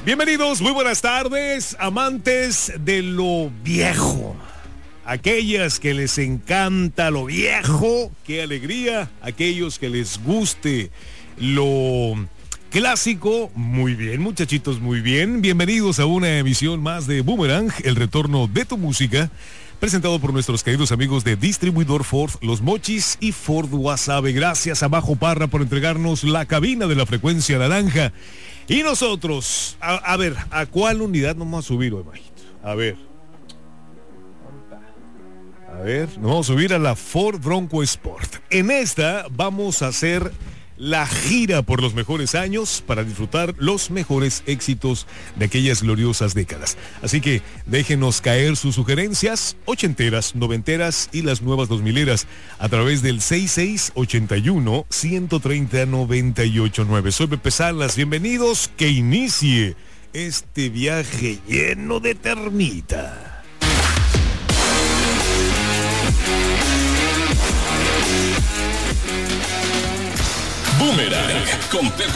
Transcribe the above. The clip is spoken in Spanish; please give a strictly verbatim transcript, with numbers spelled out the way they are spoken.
Bienvenidos, muy buenas tardes, amantes de lo viejo. Aquellas que les encanta lo viejo, qué alegría. Aquellos que les guste lo clásico, muy bien, muchachitos, muy bien. Bienvenidos a una emisión más de Boomerang, el retorno de tu música, presentado por nuestros queridos amigos de Distribuidor Ford, Los Mochis y Ford Guasave. Gracias a Bajo Parra por entregarnos la cabina de la frecuencia naranja. Y nosotros, a, a ver, ¿a cuál unidad nos vamos a subir hoy, majito? A ver. A ver, nos vamos a subir a la Ford Bronco Sport. En esta vamos a hacer la gira por los mejores años para disfrutar los mejores éxitos de aquellas gloriosas décadas. Así que déjenos caer sus sugerencias ochenteras, noventeras y las nuevas dos mileras a través del seis seis ocho uno, uno tres cero, nueve ocho nueve. Soy Pepe Salas, bienvenidos, que inicie este viaje lleno de ternita. Boomerang con Pepe